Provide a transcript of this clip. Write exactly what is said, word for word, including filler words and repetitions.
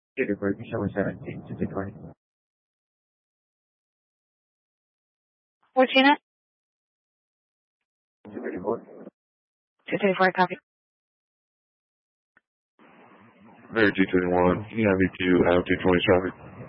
Peter Bird, December seventeenth to the twentieth. What's your name? two thirty-four. two thirty-four, copy. Very two twenty-one. You have me to have two twenty traffic.